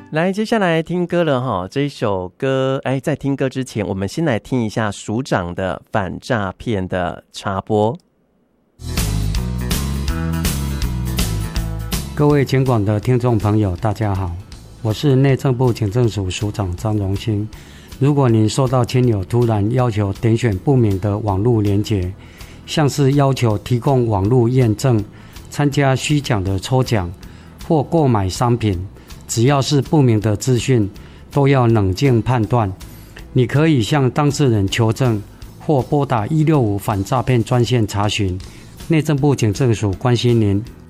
来，接下来听歌了哈。这一首歌，在听歌之前，我们先来听一下署长的反诈骗的插播。 各位警广的听众朋友，大家好，我是内政部警政署署长张荣兴。如果您收到亲友突然要求点选不明的网络连结，像是要求提供网络验证、参加虚假的抽奖或购买商品，只要是不明的资讯，都要冷静判断。你可以向当事人求证，或拨打165反诈骗专线查询。内政部警政署关心您，